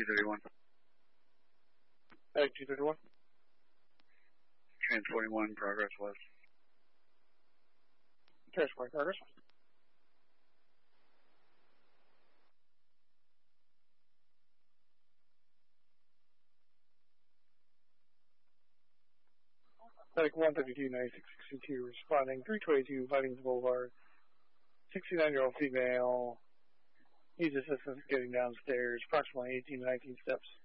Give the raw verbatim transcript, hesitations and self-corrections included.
two thirty-one. Medic two thirty-one. Trans forty-one, progress west. Transport progress. Medic one thirty-two, ninety-six sixty-two, responding three twenty-two, Vikings Boulevard. sixty-nine-year-old female. Needs assistance getting downstairs, approximately eighteen to nineteen steps.